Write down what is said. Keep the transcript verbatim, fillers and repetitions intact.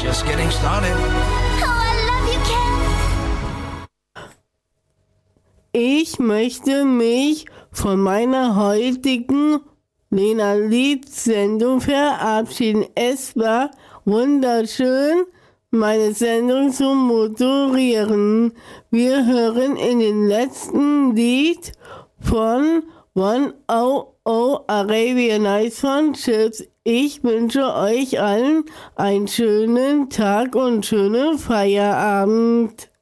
just getting started. Oh, I love you, Ken. Ich möchte mich von meiner heutigen Lena Lied-Sendung verabschieden. Es war wunderschön, meine Sendung zu moderieren. Wir hören in den letzten Lied von One Oh Oh Arabian Nights von Chips. Ich wünsche euch allen einen schönen Tag und schönen Feierabend.